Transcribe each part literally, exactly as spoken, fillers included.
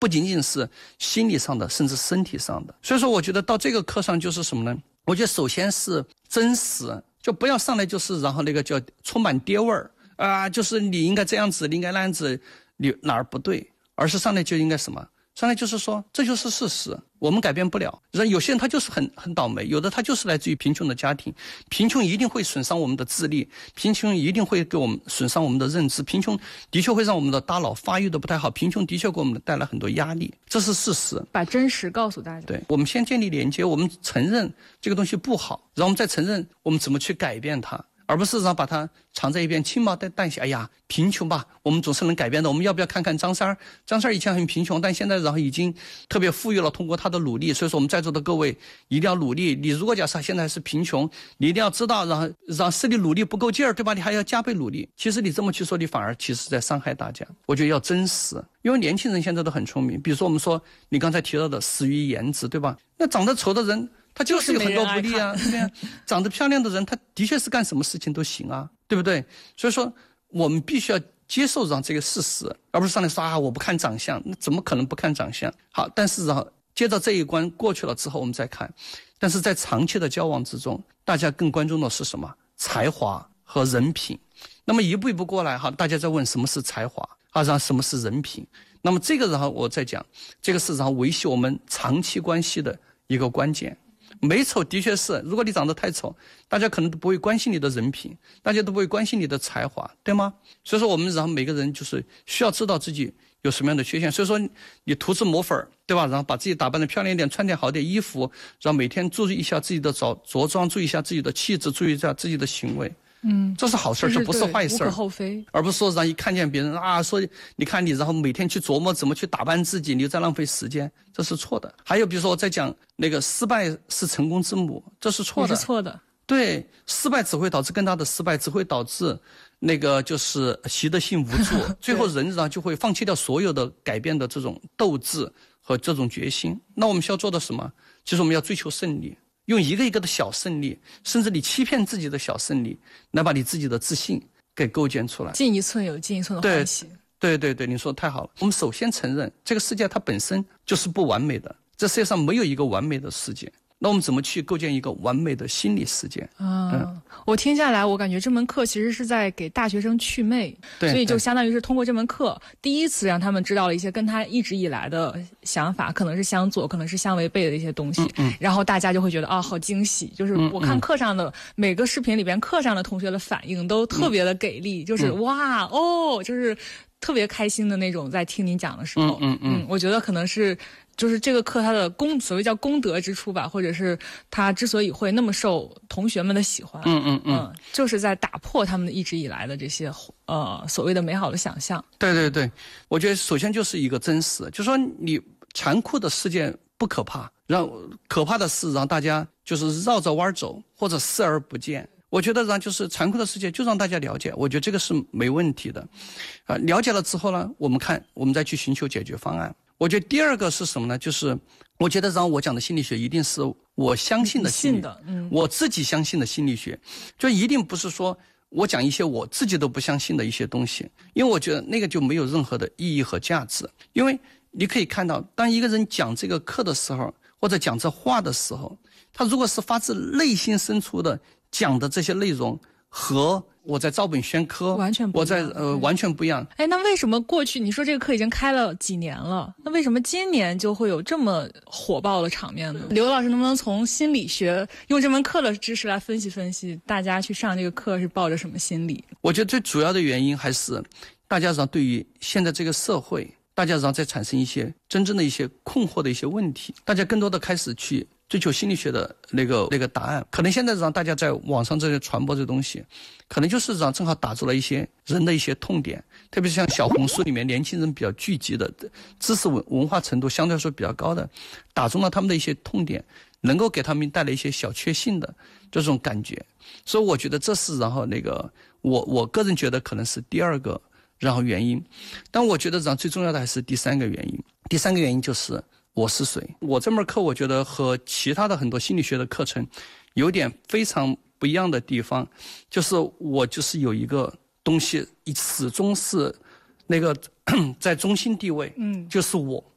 不仅仅是心理上的，甚至身体上的。所以说我觉得到这个课上就是什么呢？我觉得首先是真实，就不要上来就是然后那个叫充满爹味儿啊，就是你应该这样子，你应该那样子，你哪儿不对，而是上来就应该什么？上来就是说这就是事实，我们改变不了。有些人他就是很很倒霉，有的他就是来自于贫穷的家庭，贫穷一定会损伤我们的智力，贫穷一定会给我们损伤我们的认知，贫穷的确会让我们的大脑发育的不太好，贫穷的确给我们带来很多压力，这是事实。 把真实告诉大家。 对，我们先建立连接，我们承认这个东西不好，然后我们再承认我们怎么去改变它，而不是让把它藏在一边轻描淡写。哎呀，贫穷吧，我们总是能改变的。我们要不要看看张三儿？张三儿以前很贫穷，但现在然后已经特别富裕了，通过他的努力。所以说我们在座的各位一定要努力。你如果假设现在是贫穷，你一定要知道，然后让是你努力不够劲儿，对吧？你还要加倍努力。其实你这么去说，你反而其实在伤害大家。我觉得要真实，因为年轻人现在都很聪明。比如说我们说你刚才提到的死于颜值，对吧？那长得丑的人他就是有很多不利啊，对呀。长得漂亮的人，他的确是干什么事情都行啊，对不对？所以说，我们必须要接受上这个事实，而不是上来说啊，我不看长相，那怎么可能不看长相？好，但是然后接着这一关过去了之后，我们再看。但是在长期的交往之中，大家更关注的是什么？才华和人品。那么一步一步过来，哈，大家在问什么是才华啊，然后什么是人品？那么这个然后我再讲，这个是然后维系我们长期关系的一个关键。美丑的确是，如果你长得太丑，大家可能都不会关心你的人品，大家都不会关心你的才华，对吗？所以说我们然后每个人就是需要知道自己有什么样的缺陷。所以说你涂脂抹粉，对吧？然后把自己打扮得漂亮一点，穿点好点衣服，然后每天注意一下自己的着着装，注意一下自己的气质，注意一下自己的行为。嗯，这是好事，这不是坏事， 无可厚非。 而不是说让一看见别人啊，说你看你，然后每天去琢磨怎么去打扮自己，你就在浪费时间，这是错的。还有比如说我在讲那个失败是成功之母，这是错的， 也是错的。 对，失败只会导致更大的失败，只会导致那个就是习得性无助，最后人然后就会放弃掉所有的改变的这种斗志和这种决心。那我们需要做的什么？就是我们要追求胜利。用一个一个的小胜利，甚至你欺骗自己的小胜利，来把你自己的自信给构建出来。 进一寸有进一寸的欢喜。 对对对，你说太好了。我们首先承认，这个世界它本身就是不完美的，这世界上没有一个完美的世界。那我们怎么去构建一个完美的心理世界？ 啊、嗯，我听下来，我感觉这门课其实是在给大学生祛魅，所以就相当于是通过这门课，第一次让他们知道了一些跟他一直以来的想法可能是相左，可能是相违背的一些东西，嗯嗯、然后大家就会觉得啊，好惊喜！就是我看课上的、嗯嗯、每个视频里边，课上的同学的反应都特别的给力，嗯、就是、嗯、哇哦，就是特别开心的那种，在听你讲的时候，嗯嗯嗯，嗯我觉得可能是。就是这个课它的功所谓叫功德之处吧，或者是它之所以会那么受同学们的喜欢，嗯嗯嗯、呃，就是在打破他们一直以来的这些呃所谓的美好的想象。 对对对，我觉得首先就是一个真实，就是说你残酷的世界不可怕，让可怕的是让大家就是绕着弯走或者视而不见。我觉得让就是残酷的世界就让大家了解，我觉得这个是没问题的，啊，了解了之后呢，我们看我们再去寻求解决方案。我觉得第二个是什么呢？就是我觉得让我讲的心理学一定是我相信的心理，信的嗯、我自己相信的心理学，就一定不是说我讲一些我自己都不相信的一些东西，因为我觉得那个就没有任何的意义和价值。因为你可以看到，当一个人讲这个课的时候，或者讲这话的时候，他如果是发自内心深处的讲的这些内容和我在照本宣科完全不一样， 我在呃完全不一样。 哎，那为什么过去你说这个课已经开了几年了，那为什么今年就会有这么火爆的场面呢？刘老师能不能从心理学用这门课的知识来分析分析，大家去上这个课是抱着什么心理？ 我觉得最主要的原因还是大家上对于现在这个社会，大家上在产生一些真正的一些困惑的一些问题，大家更多的开始去追求心理学的那个那个答案。可能现在让大家在网上这些传播这东西，可能就是让正好打住了一些人的一些痛点，特别是像小红书里面年轻人比较聚集的，知识文文化程度相对来说比较高的，打中了他们的一些痛点，能够给他们带来一些小确幸的这种感觉。所以我觉得这是然后那个我我个人觉得可能是第二个然后原因。但我觉得然后最重要的还是第三个原因。第三个原因就是我是谁。我这门课我觉得和其他的很多心理学的课程有点非常不一样的地方，就是我就是有一个东西始终是那个在中心地位，嗯，就是我。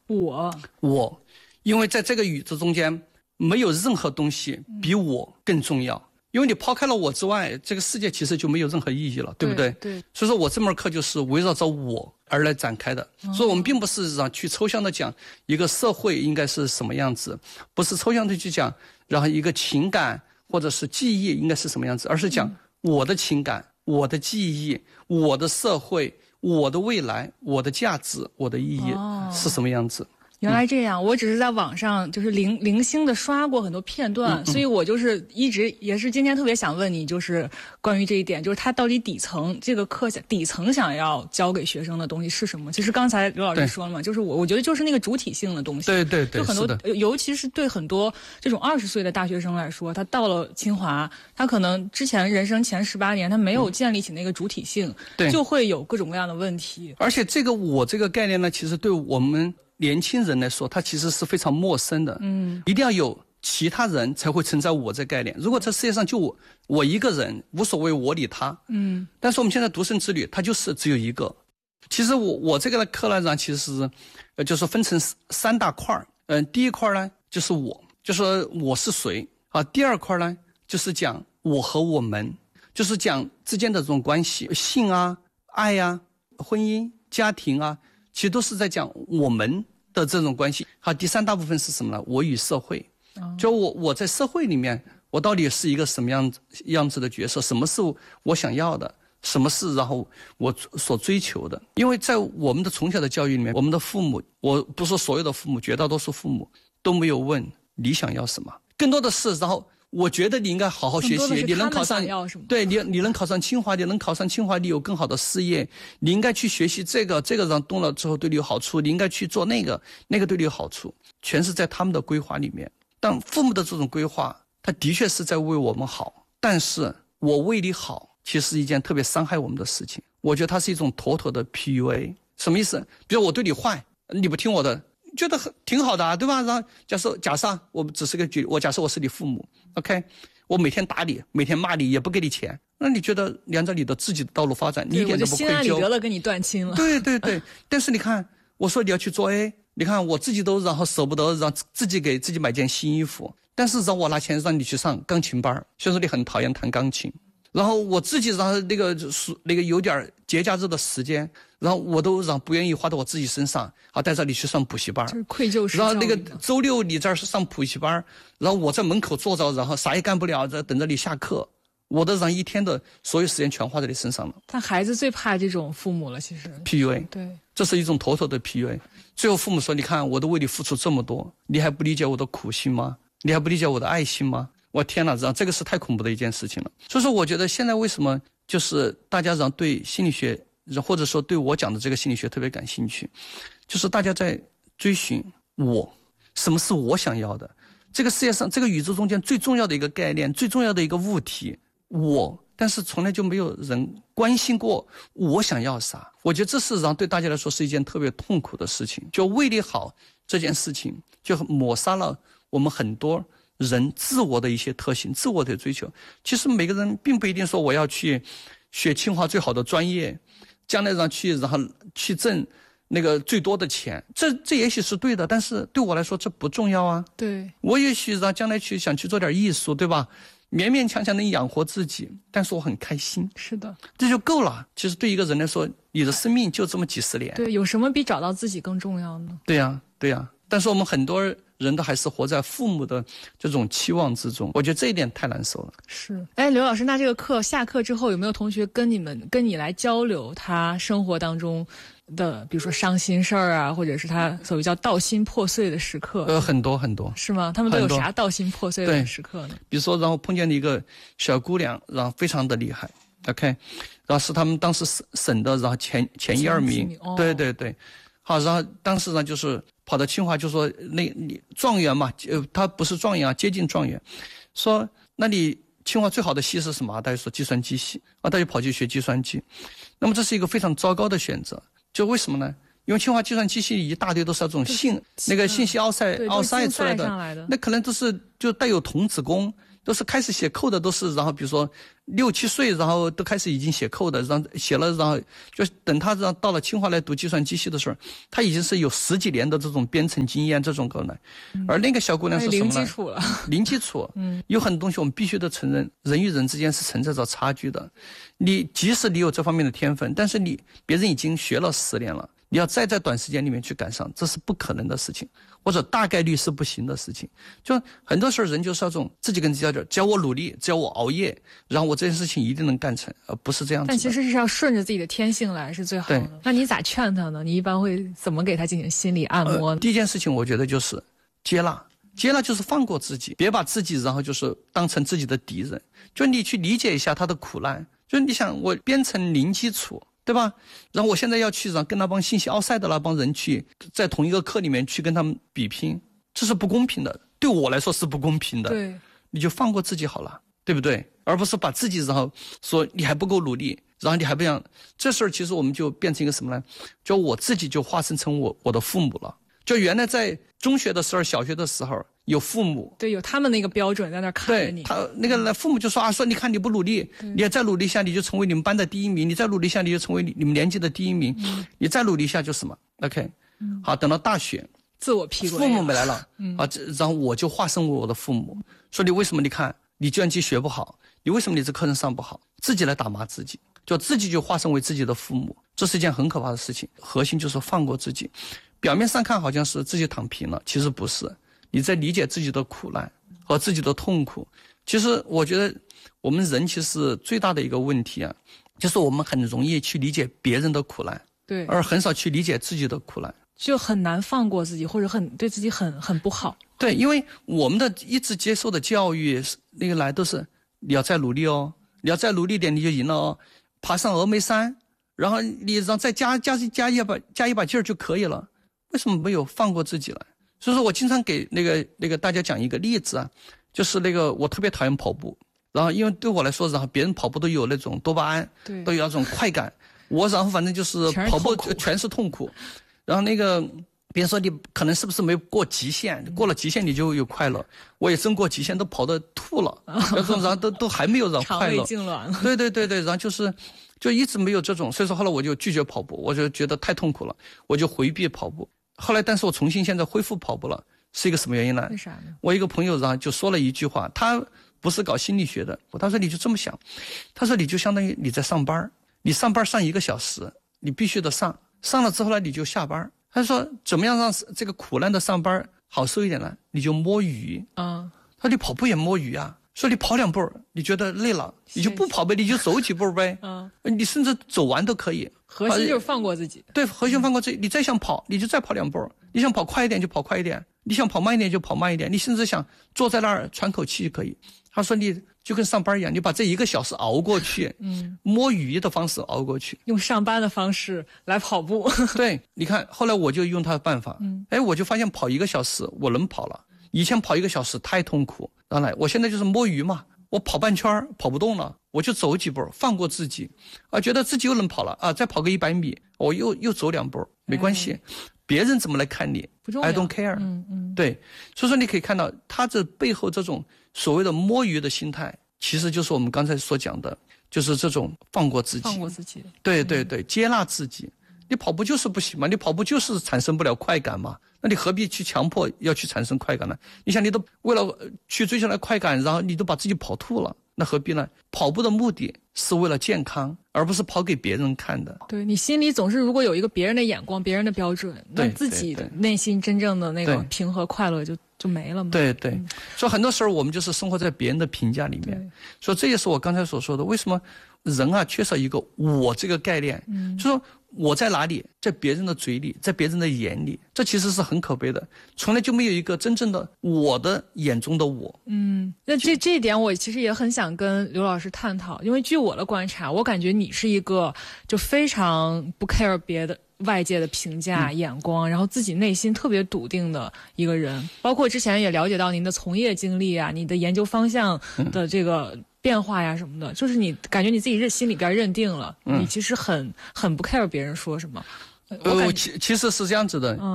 我我，因为在这个宇宙中间没有任何东西比我更重要。嗯，因为你抛开了我之外，这个世界其实就没有任何意义了，对不对？ 对。 所以说我这门课就是围绕着我而来展开的。哦，所以我们并不是让去抽象的讲一个社会应该是什么样子，不是抽象的去讲，然后一个情感或者是记忆应该是什么样子，而是讲我的情感、嗯、我的记忆、我的社会、我的未来、我的价值、我的意义是什么样子。哦， 原来这样，我只是在网上就是零零星的刷过很多片段，嗯嗯，所以我就是一直也是今天特别想问你，就是关于这一点，就是他到底底层这个课底层想要教给学生的东西是什么？其实刚才刘老师说了嘛，就是我我觉得就是那个主体性的东西。 对对对， 就很多，尤其是对很多这种二十岁的大学生来说，他到了清华，他可能之前人生前十八年他没有建立起那个主体性， 对， 就会有各种各样的问题。 而且这个我这个概念呢，其实对我们年轻人来说，他其实是非常陌生的。嗯，一定要有其他人才会存在我这概念。如果这世界上就我我一个人，无所谓我理他。嗯，但是我们现在独生子女，他就是只有一个。其实我我这个课呢，上其实是，呃，就是分成三大块儿。嗯，第一块呢就是我，就是我是谁啊。第二块呢就是讲我和我们，就是讲之间的这种关系，性啊、爱啊、婚姻、家庭啊，其实都是在讲我们的这种关系。好，第三大部分是什么呢？我与社会，就我我在社会里面，我到底是一个什么样子样子的角色？什么是我想要的？什么是然后我所追求的？因为在我们的从小的教育里面，我们的父母，我不说所有的父母，绝大多数父母都没有问你想要什么，更多的是然后我觉得你应该好好学习，你能考上，对你你能考上清华，你能考上清华，你有更好的事业，你应该去学习这个，这个让动了之后对你有好处，你应该去做那个，那个对你有好处，全是在他们的规划里面。但父母的这种规划，他的确是在为我们好，但是我为你好，其实是一件特别伤害我们的事情。我觉得它是一种妥妥的 P U A。 什么意思？比如我对你坏，你不听我的，觉得很挺好的啊，对吧？然后假设假设我只是个举，我假设我是你父母 ，OK， 我每天打你，每天骂你，也不给你钱，那你觉得沿着你的自己的道路发展，你一点都不愧疚。 心安理得了跟你断亲了。 对对对，但是你看，我说你要去做 A， 你看我自己都然后舍不得让自己给自己买件新衣服，但是让我拿钱让你去上钢琴班，虽然说你很讨厌弹钢琴。然后我自己让那个那个有点节假日的时间，然后我都让不愿意花到我自己身上，啊，带着你去上补习班， 就是愧疚式教育。 然后那个周六你这儿是上补习班，然后我在门口坐着，然后啥也干不了，在等着你下课，我都让一天的所有时间全花在你身上了。 但孩子最怕这种父母了，其实 P U A， 对， 这是一种妥妥的 P U A。 最后父母说，你看我都为你付出这么多，你还不理解我的苦心吗？你还不理解我的爱心吗？我天哪，这个是太恐怖的一件事情了。所以说我觉得现在为什么就是大家让对心理学，或者说对我讲的这个心理学特别感兴趣，就是大家在追寻我，什么是我想要的。这个世界上这个宇宙中间最重要的一个概念，最重要的一个物体，我，但是从来就没有人关心过我想要啥。我觉得这事实上对大家来说是一件特别痛苦的事情，就为你好这件事情就抹杀了我们很多人自我的一些特性，自我的追求。其实每个人并不一定说我要去学清华最好的专业，将来让去然后去挣那个最多的钱，这这也许是对的，但是对我来说这不重要啊。 对， 我也许让将来去想去做点艺术，对吧？勉勉强强能养活自己，但是我很开心。 是的， 这就够了。其实对一个人来说，你的生命就这么几十年。 对，有什么比找到自己更重要呢？ 对呀，对呀。但是我们很多人都还是活在父母的这种期望之中，我觉得这一点太难受了。 是，哎，刘老师，那这个课下课之后有没有同学跟你们跟你来交流他生活当中的，比如说伤心事儿啊，或者是他所谓叫道心破碎的时刻？ 呃，很多很多。 是吗？他们都有啥道心破碎的时刻呢？ 比如说，然后碰见了一个小姑娘，然后非常的厉害 ，OK， 然后是他们当时省省的，然后前前一二名， 哦、 对对对。好，然后当时呢就是跑到清华，就说那你状元嘛，呃，他不是状元啊，接近状元，说那你清华最好的系是什么？大家说计算机系啊，他就跑去学计算机。那么这是一个非常糟糕的选择，就为什么呢？因为清华计算机系一大堆都是那种信那个信息奥赛奥赛出来的， 来的那可能都是就带有童子功， 都是开始写扣的，都是然后比如说六七岁，然后都开始已经写扣的，然后写了，然后就等他让到了清华来读计算机系的时候，他已经是有十几年的这种编程经验这种可能。嗯、而那个小姑娘是什么呢？ 零基础了， 零基础。嗯，有很多东西我们必须得承认，人与人之间是存在着差距的。你即使你有这方面的天分，但是你别人已经学了十年了，你要再在短时间里面去赶上，这是不可能的事情，或者大概率是不行的事情。就很多时候人就是要这种自己跟自己较劲，只要我努力，只要我熬夜，然后我这件事情一定能干成，而不是这样子的。 但其实是要顺着自己的天性来是最好的。那你咋劝他呢？你一般会怎么给他进行心理按摩呢？ 呃、第一件事情我觉得就是接纳，接纳就是放过自己，别把自己然后就是当成自己的敌人，就你去理解一下他的苦难。就你想我编程零基础，对吧？然后我现在要去让跟那帮信息奥赛的那帮人去在同一个课里面去跟他们比拼，这是不公平的，对我来说是不公平的。 对， 你就放过自己好了，对不对？而不是把自己然后说你还不够努力，然后你还不想，这事儿其实我们就变成一个什么呢？就我自己就化身成我我的父母了。就原来在中学的时候、小学的时候有父母， 对，有他们那个标准在那看着你。 对，他那个父母就说啊，说你看你不努力，你要再努力一下，你就成为你们班的第一名；你再努力一下，你就成为你们年级的第一名；嗯、你再努力一下就什么 ？OK，、嗯、好，等到大学， 自我批父母没来了，嗯、啊，然后我就化身为我的父母，说你为什么？你看你计算机学不好，你为什么你这课程上不好？自己来打骂自己，就自己就化身为自己的父母，这是一件很可怕的事情。核心就是放过自己。表面上看好像是自己躺平了，其实不是，你在理解自己的苦难和自己的痛苦。其实我觉得我们人其实最大的一个问题啊，就是我们很容易去理解别人的苦难， 对， 而很少去理解自己的苦难， 就很难放过自己，或者很对自己很很不好。 对，因为我们的一直接受的教育那个来都是你要再努力哦，你要再努力点你就赢了哦，爬上峨眉山，然后你让再加加加一把加一把劲儿就可以了。为什么没有放过自己来？所以说我经常给那个那个大家讲一个例子啊，就是那个我特别讨厌跑步，然后因为对我来说，然后别人跑步都有那种多巴胺， 对， 都有那种快感，我然后反正就是跑步全是痛苦，然后那个别人说你可能是不是没有过极限，过了极限你就有快乐，我也真过极限都跑得吐了，然后然后都都还没有让快乐， 肠胃痉挛了， 对对对对，然后就是就一直没有这种，所以说后来我就拒绝跑步，我就觉得太痛苦了，我就回避跑步。后来，但是我重新现在恢复跑步了，是一个什么原因呢？ 为啥呢？ 我一个朋友然后就说了一句话，他不是搞心理学的，他说你就这么想，他说你就相当于你在上班，你上班上一个小时，你必须得上，上了之后呢你就下班。他说怎么样让这个苦难的上班好受一点呢？你就摸鱼啊。他说你跑步也摸鱼啊。说你跑两步你觉得累了，你就不跑呗，你就走几步呗，嗯，你甚至走完都可以。 核心就是放过自己。 对，核心放过自己。你再想跑，你就再跑两步；你想跑快一点就跑快一点；你想跑慢一点就跑慢一点；你甚至想坐在那儿喘口气就可以。他说你就跟上班一样，你把这一个小时熬过去，嗯，摸鱼的方式熬过去， 用上班的方式来跑步。 对，你看后来我就用他的办法，嗯，哎，我就发现跑一个小时我能跑了。以前跑一个小时太痛苦，当然我现在就是摸鱼嘛，我跑半圈跑不动了，我就走几步，放过自己，啊，觉得自己又能跑了啊，再跑个一百米，我又又走两步，没关系，哎、别人怎么来看你不重要 ，I don't care， 嗯嗯，对，所以说你可以看到他这背后这种所谓的摸鱼的心态，其实就是我们刚才所讲的，就是这种放过自己， 放过自己， 对对对，接纳自己。你跑步就是不行嘛，你跑步就是产生不了快感嘛，那你何必去强迫要去产生快感呢？你想你都为了去追求那快感，然后你都把自己跑吐了，那何必呢？跑步的目的是为了健康，而不是跑给别人看的。 对，你心里总是如果有一个别人的眼光，别人的标准，那自己内心真正的那个平和快乐就就没了嘛。 对对，嗯、所以很多时候我们就是生活在别人的评价里面，所以这也是我刚才所说的，为什么人啊缺少一个我这个概念，嗯，就说我在哪里，在别人的嘴里，在别人的眼里，这其实是很可悲的，从来就没有一个真正的我的眼中的我。 嗯，那这这一点我其实也很想跟刘老师探讨，因为据我的观察，我感觉你是一个就非常不 care 别的外界的评价、嗯、眼光，然后自己内心特别笃定的一个人。包括之前也了解到您的从业经历啊，你的研究方向的这个变化呀什么的，嗯、就是你感觉你自己认心里边认定了，嗯、你其实很很不 care 别人说什么。 呃，其其实是这样子的，嗯，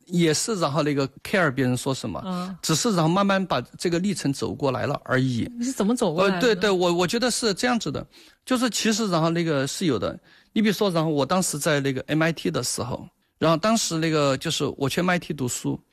也是然后那个 care 别人说什么，嗯，只是然后慢慢把这个历程走过来了而已。 你是怎么走过来的？ 呃，对对，我我觉得是这样子的，就是其实然后那个是有的。你比如说，然后我当时在那个 M I T 的时候，然后当时那个就是我去 M I T 读书，